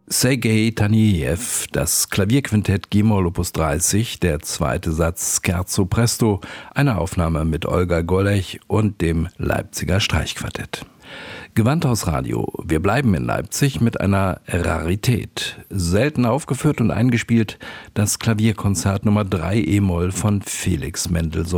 Sergei Tanejew, das Klavierquintett G-Moll Opus 30, der zweite Satz Scherzo Presto, eine Aufnahme mit Olga Golech und dem Leipziger Streichquartett. Gewandhaus Radio. Wir bleiben in Leipzig mit einer Rarität. Selten aufgeführt und eingespielt das Klavierkonzert Nummer 3 E-Moll von Felix Mendelssohn